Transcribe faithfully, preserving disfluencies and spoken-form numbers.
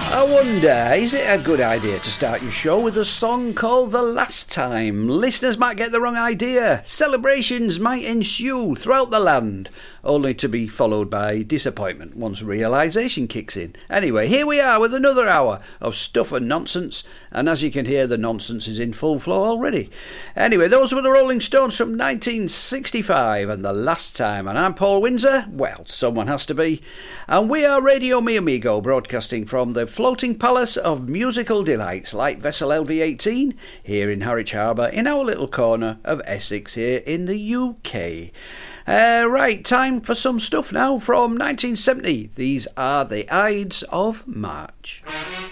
I wonder, is it a good idea to start your show with a song called The Last Time? Listeners might get the wrong idea. Celebrations might ensue throughout the land, only to be followed by disappointment once realisation kicks in. Anyway, here we are with another hour of stuff and nonsense, and as you can hear, the nonsense is in full flow already. Anyway, those were the Rolling Stones from nineteen sixty-five and The Last Time, and I'm Paul Windsor. Well, someone has to be. And we are Radio Mi Amigo, broadcasting from the floating palace of musical delights like vessel L V eighteen here in Harwich Harbour in our little corner of Essex here in the U K. Uh, right, time for some stuff now from nineteen seventy. These are the Ides of March.